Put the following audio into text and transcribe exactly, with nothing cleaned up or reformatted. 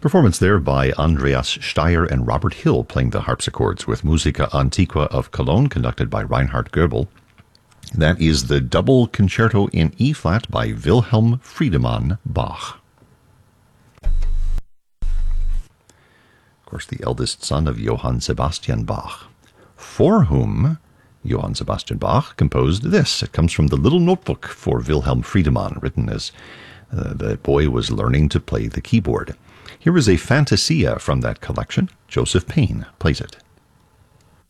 Performance there by Andreas Steyer and Robert Hill playing the harpsichords with Musica Antiqua of Cologne, conducted by Reinhard Goebel. That is the double concerto in E-flat by Wilhelm Friedemann Bach. Of course, the eldest son of Johann Sebastian Bach, for whom Johann Sebastian Bach composed this. It comes from the Little Notebook for Wilhelm Friedemann, written as uh, the boy was learning to play the keyboard. Here is a Fantasia from that collection. Joseph Payne plays it.